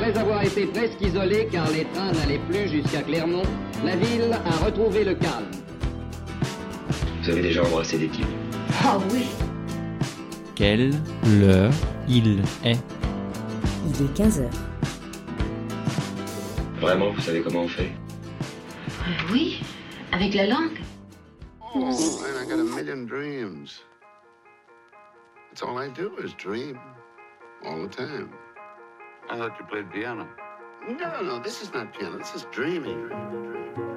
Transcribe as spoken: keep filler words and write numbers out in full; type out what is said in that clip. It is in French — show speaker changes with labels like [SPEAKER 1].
[SPEAKER 1] Après avoir été presque isolée car les trains n'allaient plus jusqu'à Clermont, la ville a retrouvé le calme.
[SPEAKER 2] Vous avez déjà embrassé des types?
[SPEAKER 3] Ah oui.
[SPEAKER 4] Quelle heure il est?
[SPEAKER 5] Il est quinze heures.
[SPEAKER 2] Vraiment, vous savez comment on fait?
[SPEAKER 3] Euh, oui, avec la langue.
[SPEAKER 6] Oh, man, I got a million dreams. That's all I do is dream. All the time.
[SPEAKER 7] I thought you played piano.
[SPEAKER 6] No, no, this is not piano. This is dreaming.